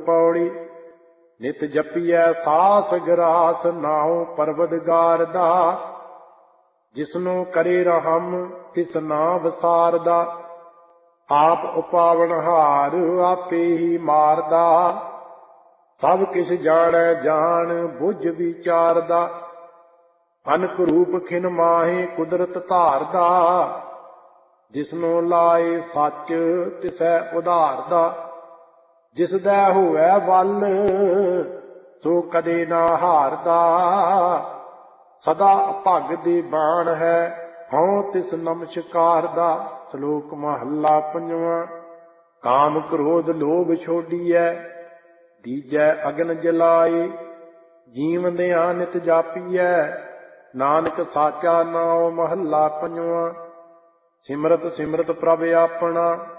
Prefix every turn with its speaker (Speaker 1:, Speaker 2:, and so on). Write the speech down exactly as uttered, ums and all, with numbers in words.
Speaker 1: ਪੌੜੀ। ਨਿਤ ਜਪੀਐ ਸਾਸ ਗਰਾਸ ਨਾਉ ਪਰਵਦਗਾਰ ਦਾ। ਜਿਸਨੂੰ ਕਰੇ ਰਹਮ ਤਿਸ ਨਾ ਵਿਸਾਰਦਾ। ਆਪ ਉਪਾਵਨਹਾਰ ਆਪੇ ਹੀ ਮਾਰਦਾ। ਸਭ ਕਿਛ ਜਾਣੈ ਜਾਣ ਬੁੱਝ ਵਿਚਾਰਦਾ। ਅਨਕ ਰੂਪ ਖਿਨ ਮਾਹੇ ਕੁਦਰਤ ਧਾਰਦਾ। ਜਿਸਨੂੰ ਲਾਏ ਸੱਚ ਤਿਸੈ ਉਧਾਰਦਾ। ਜਿਸਦਾ ਹੋਵੈ ਵੱਲ ਸੋ ਕਦੇ ਨਾ ਹਾਰਦਾ। ਸਦਾ ਅਭੰਗ ਦੇ ਬਾਣ ਹੈ ਹਉ ਤਿਸ ਨਮਸਕਾਰ ਦਾ। ਸ਼ਲੋਕ ਮਹੱਲਾ ਪੰਜਵਾਂ। ਕਾਮ ਕ੍ਰੋਧ ਲੋਭ ਛੋਡੀਐ ਦੀਜੈ ਅਗਨ ਜਲਾਏ। ਜੀਵਦਿਆਂ ਨਿਤ ਜਾਪੀਐ ਨਾਨਕ ਸਾਚਾ ਨਾਉ। ਮਹੱਲਾ ਪੰਜਵਾਂ। ਸਿਮਰਤ ਸਿਮਰਤ ਪ੍ਰਭ ਆਪਣਾ